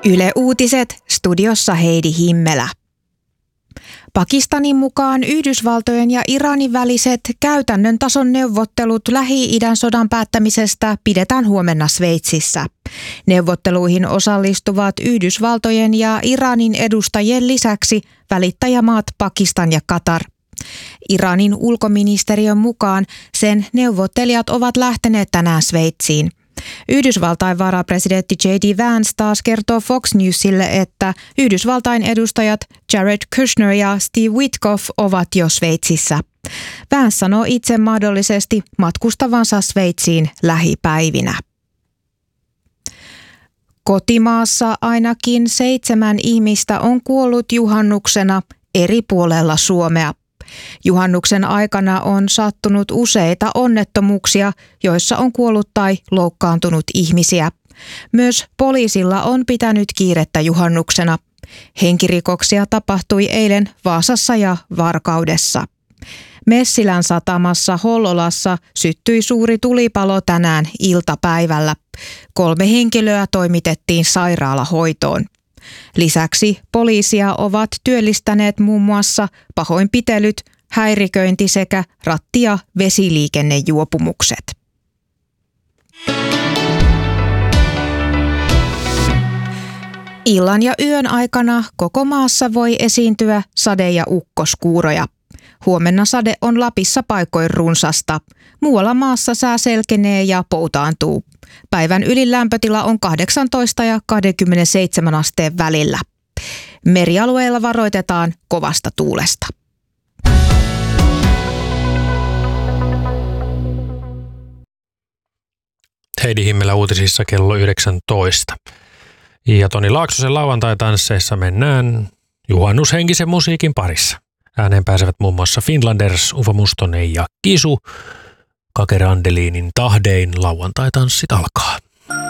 Yle Uutiset, studiossa Heidi Himmelä. Pakistanin mukaan Yhdysvaltojen ja Iranin väliset käytännön tason neuvottelut Lähi-idän sodan päättämisestä pidetään huomenna Sveitsissä. Neuvotteluihin osallistuvat Yhdysvaltojen ja Iranin edustajien lisäksi välittäjämaat Pakistan ja Katar. Iranin ulkoministeriön mukaan sen neuvottelijat ovat lähteneet tänään Sveitsiin. Yhdysvaltain varapresidentti J.D. Vance taas kertoo Fox Newsille, että Yhdysvaltain edustajat Jared Kushner ja Steve Witkoff ovat jo Sveitsissä. Vance sanoo itse mahdollisesti matkustavansa Sveitsiin lähipäivinä. Kotimaassa ainakin 7 ihmistä on kuollut juhannuksena eri puolella Suomea. Juhannuksen aikana on sattunut useita onnettomuuksia, joissa on kuollut tai loukkaantunut ihmisiä. Myös poliisilla on pitänyt kiirettä juhannuksena. Henkirikoksia tapahtui eilen Vaasassa ja Varkaudessa. Messilän satamassa Hollolassa syttyi suuri tulipalo tänään iltapäivällä. 3 henkilöä toimitettiin sairaalahoitoon. Lisäksi poliisia ovat työllistäneet muun muassa pahoinpitelyt, häiriköinti sekä ratti- ja vesiliikennejuopumukset. Illan ja yön aikana koko maassa voi esiintyä sade- ja ukkoskuuroja. Huomenna sade on Lapissa paikoin runsasta. Muualla maassa sää selkenee ja poutaantuu. Päivän ylin lämpötila on 18 ja 27 asteen välillä. Merialueilla varoitetaan kovasta tuulesta. Heidi Himmelä uutisissa kello 19. Ja Toni Laaksosen lauantai-tansseissa mennään juhannushenkisen musiikin parissa. Ääneen pääsevät muun muassa Finlanders, Ufo Mustonen ja Kisu. Kake Randelinin tahdein lauantai-tanssit alkaa.